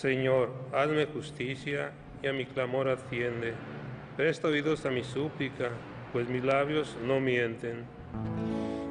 Señor, hazme justicia y a mi clamor atiende. Presta oídos a mi súplica, pues mis labios no mienten.